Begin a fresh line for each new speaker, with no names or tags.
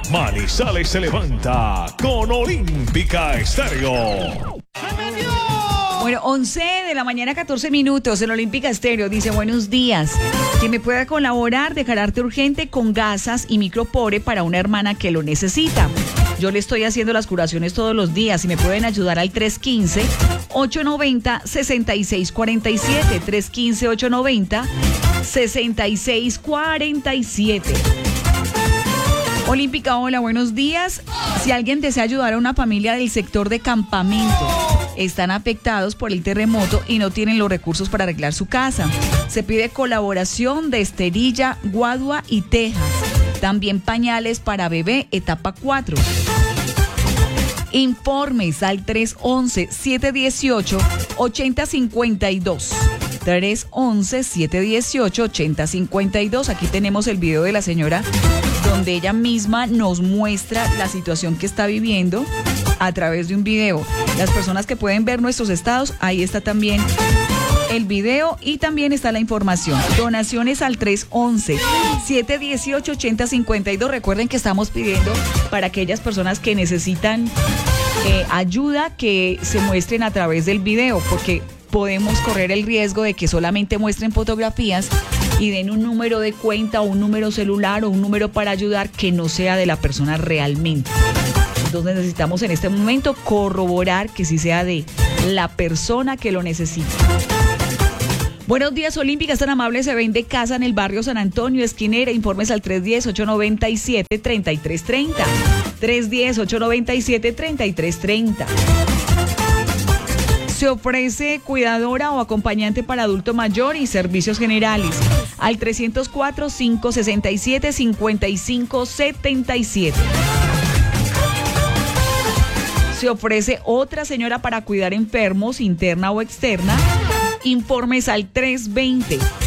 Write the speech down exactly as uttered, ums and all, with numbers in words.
Manizales se levanta con Olímpica Estéreo.
Bueno, once de la mañana, catorce minutos en Olímpica Estéreo. Dice, buenos días. Quien me pueda colaborar de carácter urgente con gasas y micropore para una hermana que lo necesita. Yo le estoy haciendo las curaciones todos los días y me pueden ayudar al tres uno cinco, ocho nueve cero, seis seis cuatro siete. tres uno cinco, ocho nueve cero, seis seis cuatro siete. Olímpica, hola, buenos días. Si alguien desea ayudar a una familia del sector de Campamento, están afectados por el terremoto y no tienen los recursos para arreglar su casa. Se pide colaboración de esterilla, guadua y tejas. También pañales para bebé, etapa cuatro. Informes al tres once, siete dieciocho, ochenta cincuenta y dos. tres once, siete dieciocho, ochenta cincuenta y dos. Aquí tenemos el video de la señora donde ella misma nos muestra la situación que está viviendo a través de un video. Las personas que pueden ver nuestros estados, ahí está también el video y también está la información. Donaciones al tres once, siete dieciocho, ochenta cincuenta y dos. Recuerden que estamos pidiendo para aquellas personas que necesitan eh, ayuda que se muestren a través del video, porque podemos correr el riesgo de que solamente muestren fotografías y den un número de cuenta o un número celular o un número para ayudar que no sea de la persona realmente. Entonces necesitamos en este momento corroborar que sí sea de la persona que lo necesita. Buenos días, Olímpica, tan amable, se vende casa en el barrio San Antonio, esquinera. Informes al tres uno cero, ocho nueve siete, tres tres tres cero. tres uno cero, ocho nueve siete, tres tres tres cero. Se ofrece cuidadora o acompañante para adulto mayor y servicios generales al tres cero cuatro, cinco seis siete, cinco cinco siete siete. Se ofrece otra señora para cuidar enfermos, interna o externa. Informes al tres dos cero,